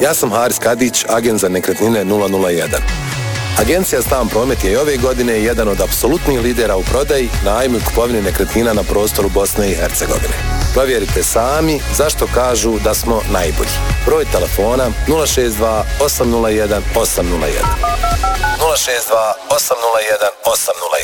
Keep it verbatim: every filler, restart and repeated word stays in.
Ja sam Haris Kadić, agent za nekretnine nula nula jedan. Agencija Stan Promet je i ove godine jedan od apsolutnih lidera u prodaji, najmu i kupovini nekretnina na prostoru Bosne i Hercegovine. Provjerite sami zašto kažu da smo najbolji. Broj telefona nula šest dva osam nula jedan osam nula jedan. nula šest dva osam nula jedan osam nula jedan.